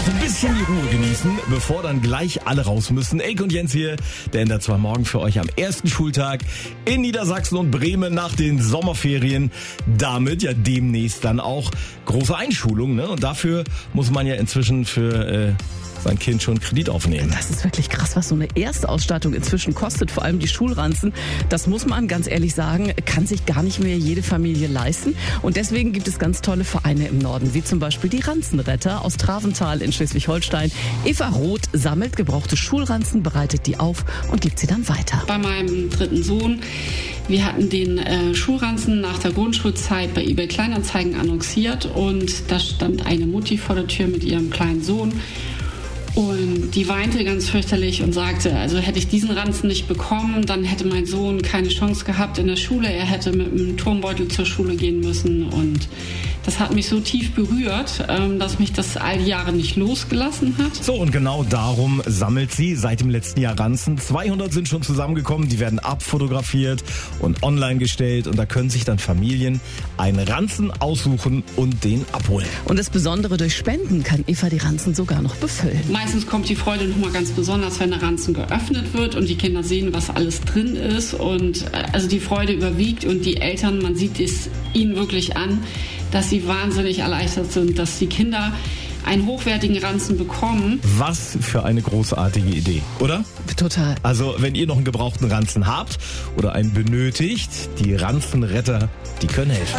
Noch ein bisschen die Ruhe genießen, bevor dann gleich alle raus müssen. Eike und Jens hier, der ändert zwar morgen für euch am ersten Schultag in Niedersachsen und Bremen nach den Sommerferien. Damit ja demnächst dann auch große Einschulung, ne? Und dafür muss man ja inzwischen für sein Kind schon Kredit aufnehmen. Das ist wirklich krass, was so eine Erstausstattung inzwischen kostet, vor allem die Schulranzen. Das muss man ganz ehrlich sagen, kann sich gar nicht mehr jede Familie leisten. Und deswegen gibt es ganz tolle Vereine im Norden, wie zum Beispiel die Ranzenretter aus Traventhal in Schleswig-Holstein. Eva Roth sammelt gebrauchte Schulranzen, bereitet die auf und gibt sie dann weiter. Bei meinem dritten Sohn, wir hatten den Schulranzen nach der Grundschulzeit bei eBay Kleinanzeigen annonciert und da stand eine Mutti vor der Tür mit ihrem kleinen Sohn. Und die weinte ganz fürchterlich und sagte, also hätte ich diesen Ranzen nicht bekommen, dann hätte mein Sohn keine Chance gehabt in der Schule. Er hätte mit einem Turmbeutel zur Schule gehen müssen. Und das hat mich so tief berührt, dass mich das all die Jahre nicht losgelassen hat. So, und genau darum sammelt sie seit dem letzten Jahr Ranzen. 200 sind schon zusammengekommen, die werden abfotografiert und online gestellt. Und da können sich dann Familien einen Ranzen aussuchen und den abholen. Und das Besondere, durch Spenden kann Eva die Ranzen sogar noch befüllen. Meistens kommt die Freude nochmal ganz besonders, wenn der Ranzen geöffnet wird und die Kinder sehen, was alles drin ist. Und also die Freude überwiegt und die Eltern, man sieht es ihnen wirklich an, dass sie wahnsinnig erleichtert sind, dass die Kinder einen hochwertigen Ranzen bekommen. Was für eine großartige Idee, oder? Total. Also, wenn ihr noch einen gebrauchten Ranzen habt oder einen benötigt, die Ranzenretter, die können helfen.